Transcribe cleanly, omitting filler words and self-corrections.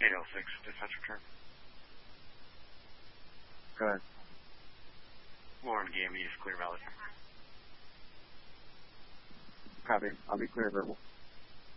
806, dispatch return. Go ahead. Lauren Game, East Clear Valley. Copy. I'll be clear verbal.